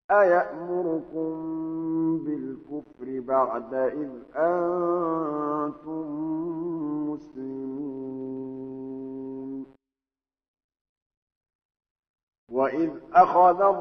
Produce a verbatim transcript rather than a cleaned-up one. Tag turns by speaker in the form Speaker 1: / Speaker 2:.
Speaker 1: أَيَأْمُرُكُم بِالْكُفْرِ بَعْدَ إِذْ أَنتُم مُّسْلِمُونَ وَإِذْ أَخَذَ